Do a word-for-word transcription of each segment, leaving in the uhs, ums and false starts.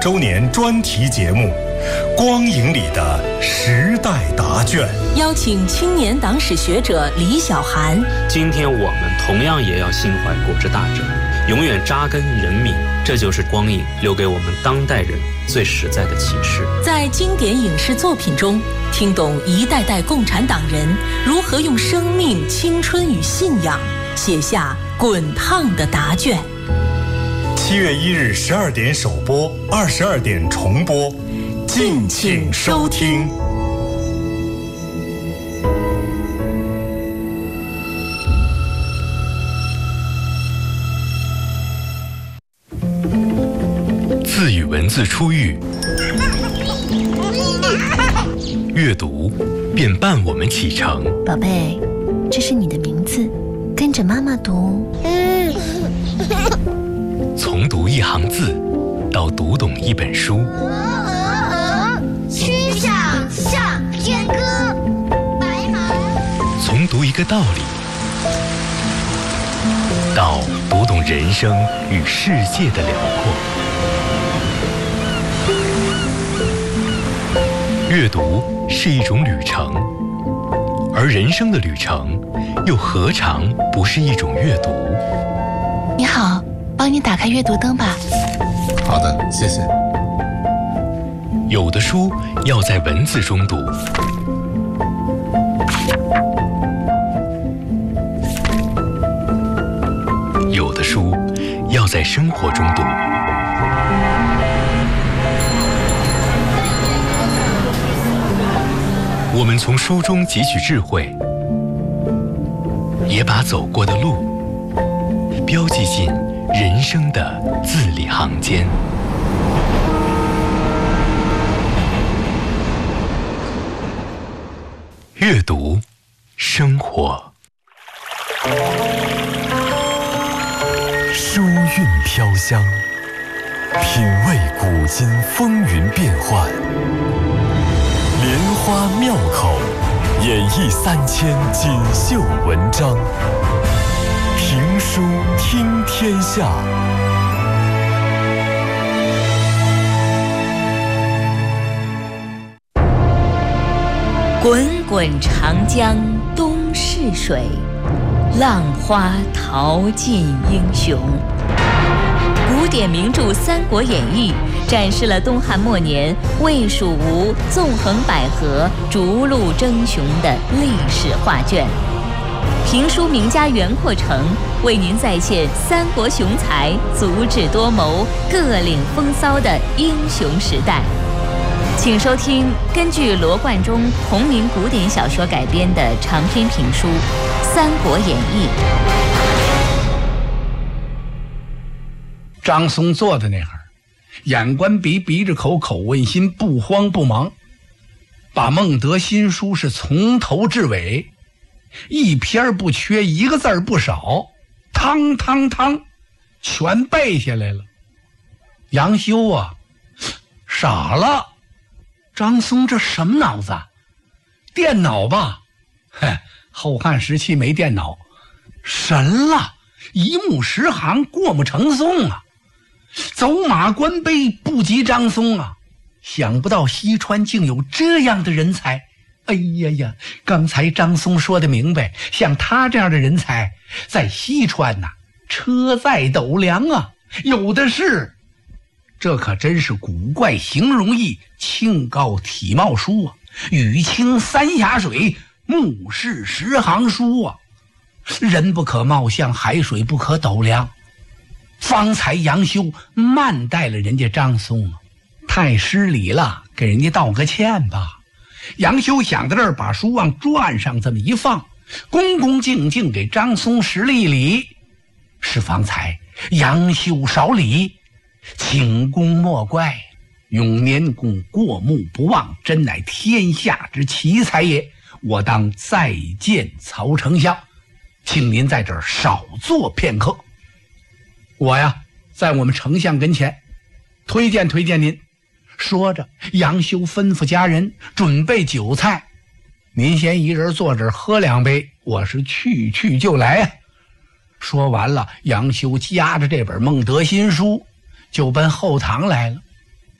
周年专题节目《光影里的时代答卷》， 邀请青年党史学者李小涵。 今天我们同样也要心怀国之大者，永远扎根人民，这就是光影留给我们当代人最实在的启示。 在经典影视作品中，听懂一代代共产党人如何用生命、青春与信仰写下滚烫的答卷。 七月一日十二点首播，二十二点重播，敬请收听。 字与文字初遇，阅读便伴我们启程。 宝贝，这是你的名字，跟着妈妈读。 从读一行字到读懂一本书， 曲项向天歌，白马。 从读一个道理到读懂人生与世界的辽阔。阅读是一种旅程，而人生的旅程又何尝不是一种阅读？ 你好，帮你打开阅读灯吧。 好的，谢谢。 有的书要在文字中读，有的书要在生活中读。我们从书中汲取智慧，也把走过的路标记进人生的字里行间。阅读，生活。 书韵飘香，品味古今风云变幻。莲花妙口，演绎三千锦绣文章。评书听天下。 滚滚长江东逝水，浪花淘尽英雄。古典名著《三国演义》展示了东汉末年魏、蜀、吴纵横捭阖、逐鹿争雄的历史画卷。评书名家袁阔成为您再现三国雄才足智多谋、各领风骚的英雄时代。请收听根据罗贯中同名古典小说改编的长篇评书《三国演义》。 张松坐在那儿，眼观鼻，鼻着口，口问心，不慌不忙，把孟德新书是从头至尾，一篇不缺，一个字儿不少，汤汤汤全背下来了。杨修啊傻了，张松这什么脑子？电脑吧？嘿，后汉时期没电脑，神了，一目十行，过目成诵啊！走马观碑不及张松啊！想不到西川竟有这样的人才。哎呀呀，刚才张松说的明白，像他这样的人才在西川呐、啊，车载斗量啊，有的是。这可真是古怪形容义，清高体貌书啊，语清三峡水，目视十行书啊。人不可貌相，海水不可斗量。方才杨修慢待了人家张松啊，太失礼了，给人家道个歉吧。杨修想到这儿，把书往转上这么一放，恭恭敬敬给张松施了一礼。是方才杨修少礼，请公莫怪，永年公过目不忘，真乃天下之奇才也。我当再见曹丞相，请您在这儿少坐片刻。我呀，在我们丞相跟前推荐推荐您。说着，杨修吩咐家人准备酒菜，您先一人坐这儿喝两杯，我是去去就来啊。说完了，杨修夹着这本孟德新书就奔后堂来了。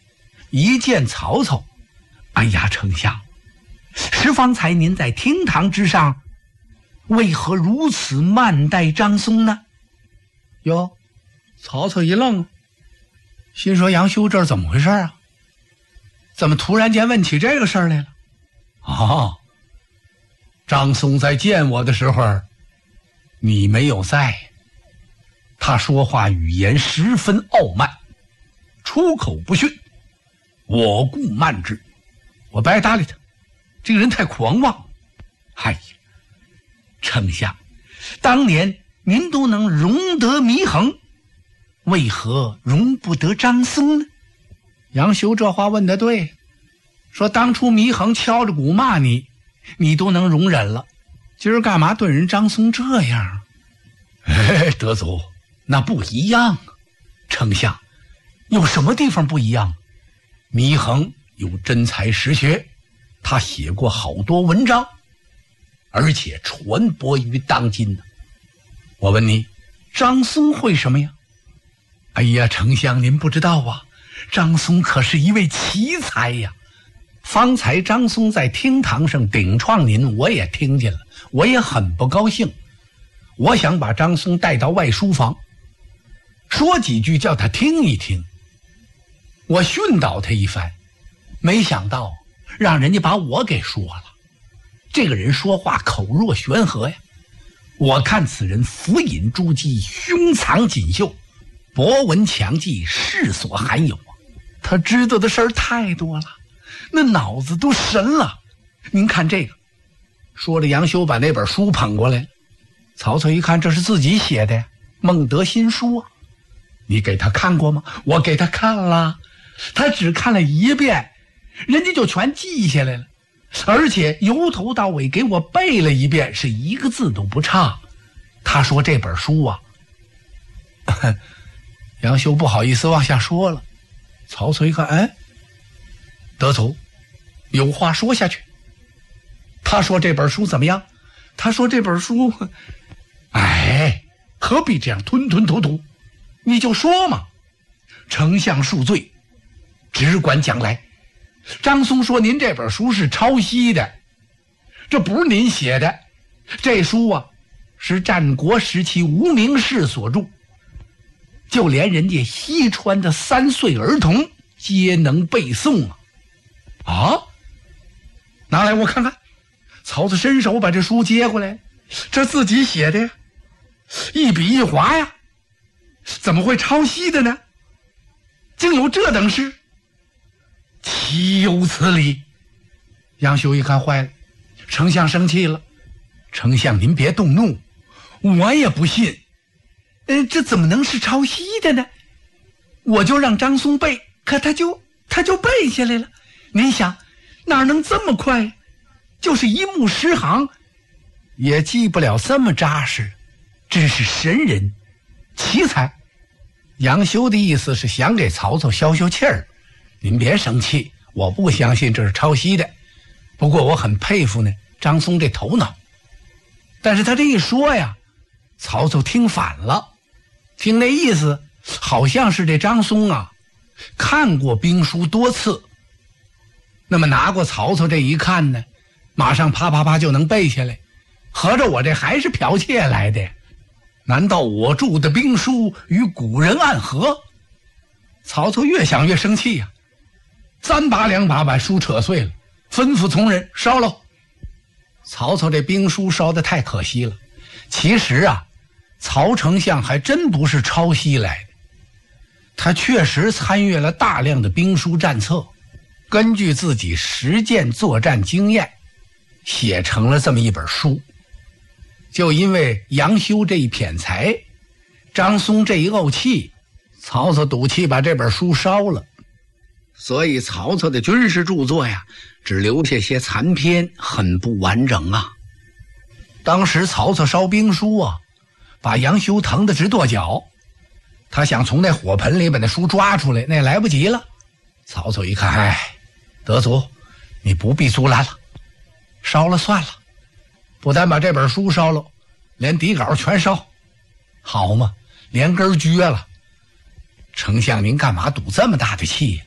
一见曹操，哎呀，丞相，是方才您在厅堂之上，为何如此慢待张松呢？哟，曹操一愣，心说杨修这是怎么回事啊？怎么突然间问起这个事儿来了？啊，张松在见我的时候，你没有在。他说话语言十分傲慢，出口不逊，我故慢之。我不爱搭理他，这个人太狂妄。哎呀，丞相，当年您都能容得祢衡，为何容不得张松呢？杨修这话问得对，说当初祢衡敲着鼓骂你，你都能容忍了，今儿干嘛对人张松这样？哎，德祖，那不一样。丞相，有什么地方不一样？祢衡有真才实学，他写过好多文章，而且传播于当今呢。我问你，张松会什么呀？哎呀，丞相您不知道啊，张松可是一位奇才呀。方才张松在厅堂上顶撞您，我也听见了，我也很不高兴。我想把张松带到外书房，说几句叫他听一听，我训导他一番，没想到让人家把我给说了。这个人说话口若悬河呀，我看此人伏隐诸姬，胸藏锦绣，博闻强记，世所罕有啊！他知道的事儿太多了，那脑子都神了。您看这个，说着杨修把那本书捧过来，曹操一看这是自己写的呀，孟德新书啊。你给他看过吗？我给他看了，他只看了一遍，人家就全记下来了，而且由头到尾给我背了一遍，是一个字都不差。他说这本书啊，杨修不好意思往下说了。曹操一看，哎，德祖有话说下去。他说这本书怎么样？他说这本书，哎，何必这样吞吞吐吐？你就说嘛。丞相恕罪，只管讲来。张松说您这本书是抄袭的，这不是您写的，这书啊是战国时期无名氏所著，就连人家西川的三岁儿童皆能背诵啊！啊，拿来我看看。曹操伸手把这书接过来，这自己写的呀，一笔一划呀，怎么会抄袭的呢？竟有这等事，岂有此理！杨修一看坏了，丞相生气了。丞相您别动怒，我也不信，呃，这怎么能是抄袭的呢？我就让张松背，可他就他就背下来了。您想哪能这么快？就是一目十行，也记不了这么扎实，真是神人奇才。杨修的意思是想给曹操消消气儿，您别生气，我不相信这是抄袭的，不过我很佩服呢张松这头脑。但是他这一说呀，曹操听反了，听那意思好像是这张松啊看过兵书多次，那么拿过曹操这一看呢，马上啪啪啪就能背下来，合着我这还是剽窃来的？难道我著的兵书与古人暗合？曹操越想越生气呀、啊，三把两把把书扯碎了，吩咐从人烧了。曹操这兵书烧得太可惜了。其实啊，曹丞相还真不是抄袭来的，他确实参阅了大量的兵书战策，根据自己实践作战经验写成了这么一本书。就因为杨修这一偏才，张松这一怄气，曹操赌气把这本书烧了。所以曹操的军事著作呀，只留下些残篇，很不完整啊。当时曹操烧兵书啊，把杨修疼得直跺脚，他想从那火盆里把那书抓出来，那也来不及了。曹操一看，哎，德祖你不必阻拦了，烧了算了。不但把这本书烧了，连底稿全烧，好嘛，连根撅了。丞相您干嘛赌这么大的气？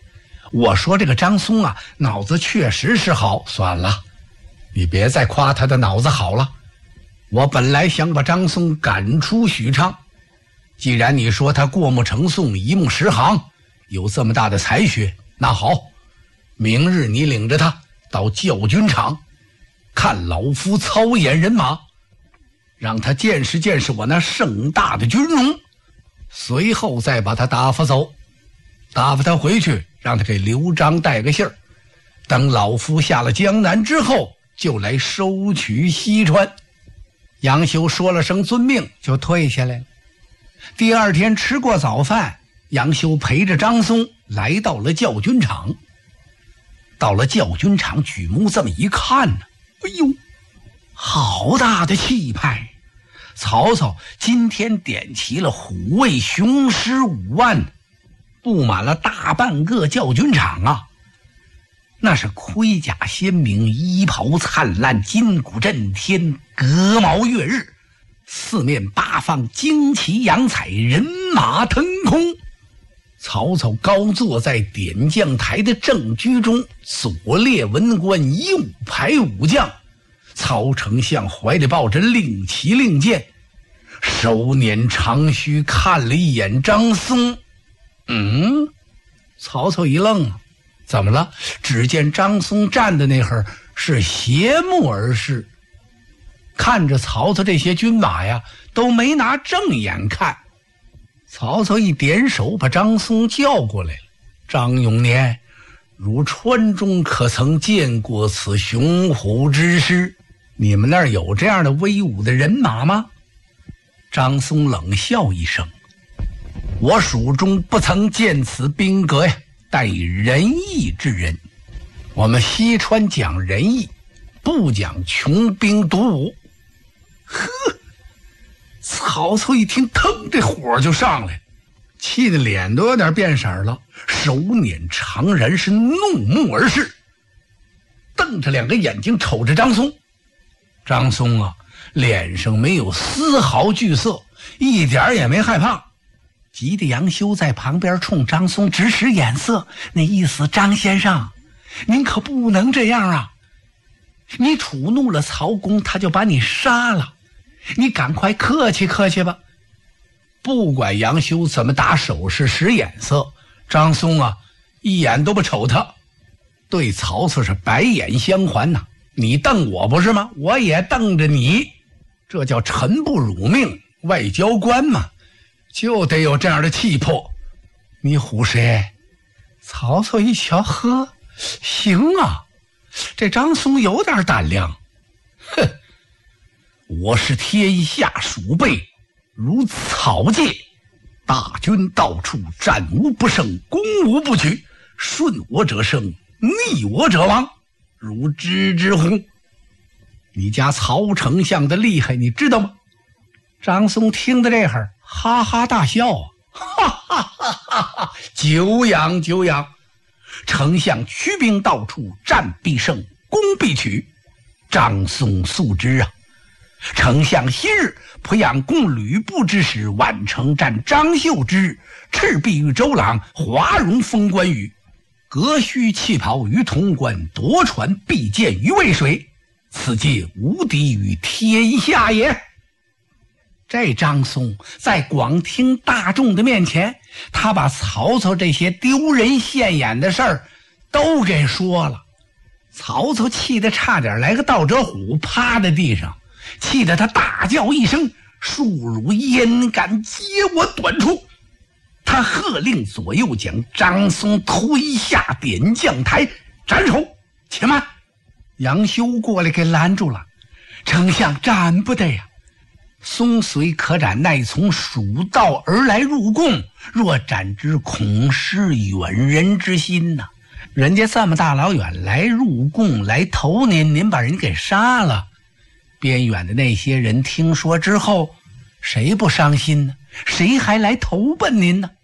我说这个张松啊，脑子确实是好，算了，你别再夸他的脑子好了。我本来想把张松赶出许昌，既然你说他过目成诵，一目十行，有这么大的才学，那好，明日你领着他到教军场，看老夫操演人马，让他见识见识我那盛大的军容，随后再把他打发走，打发他回去，让他给刘璋带个信儿，等老夫下了江南之后，就来收取西川。杨修说了声遵命，就退下来了。第二天吃过早饭，杨修陪着张松来到了教军场。到了教军场，举目这么一看呢，哎呦，好大的气派！曹操今天点齐了虎卫雄师五万，布满了大半个教军场啊！那是盔甲鲜明，衣袍灿烂，金鼓震天，戈矛跃日，四面八方旌旗扬彩，人马腾空。曹操高坐在点将台的正居中，左列文官，右排武将。曹丞相怀里抱着令旗令箭，手捻长须，看了一眼张松。嗯，曹操一愣啊，怎么了？只见张松站的那会儿是斜目而视，看着曹操这些军马呀，都没拿正眼看。曹操一点手，把张松叫过来了。张永年，如川中可曾见过此雄虎之师？你们那儿有这样的威武的人马吗？张松冷笑一声，我蜀中不曾见此兵革呀，但以仁义之人。我们西川讲仁义，不讲穷兵黩武。呵，曹操一听，腾，这火就上来了，气得脸都有点变色了，手捻长髯，是怒目而视，瞪着两个眼睛瞅着张松。张松啊，脸上没有丝毫惧色，一点也没害怕。急得杨修在旁边冲张松直使眼色，那意思，张先生，您可不能这样啊！你触怒了曹公，他就把你杀了，你赶快客气客气吧。不管杨修怎么打手势使眼色，张松啊一眼都不瞅他，对曹操是白眼相还呐、啊。你瞪我不是吗？我也瞪着你，这叫臣不辱命，外交官嘛，就得有这样的气魄。你唬谁？曹操一瞧，呵，行啊，这张松有点胆量。哼，我是天下鼠辈，如草芥，大军到处，战无不胜，攻无不取，顺我者生，逆我者亡，如知之乎？你家曹丞相的厉害，你知道吗？张松听到这会儿，哈哈大笑啊，哈哈哈哈哈！久仰久仰，丞相驱兵到处，战必胜，攻必取。张松素知啊，丞相昔日培养攻吕布之时，宛城战张绣之日，赤壁与周郎，华容封关羽，革须弃袍于潼关，夺船避箭于渭水，此皆无敌于天下也。这张松在广听大众的面前，他把曹操这些丢人现眼的事儿都给说了。曹操气得差点来个倒折虎，趴在地上，气得他大叫一声，树如烟杆，接我短处。他喝令左右将张松推下点将台，斩首。且慢，杨修过来给拦住了。丞相斩不得呀，松虽可斩，乃从蜀道而来入贡，若斩之，恐失远人之心呐、啊。人家这么大老远来入贡来投您，您把人给杀了，边远的那些人听说之后，谁不伤心呢？谁还来投奔您呢？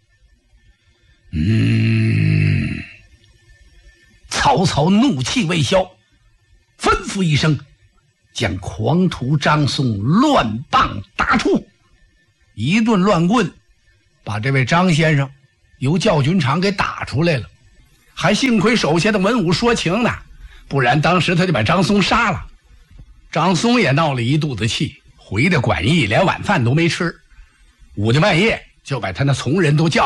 嗯，曹操怒气未消，吩咐一声，将狂徒张松乱棒打出。一顿乱棍把这位张先生由教军场给打出来了。 还幸亏手下的文武说情呢，不然当时他就把张松杀了。张松也闹了一肚子气，回的馆驿连晚饭都没吃，午间半夜就把他那从人都叫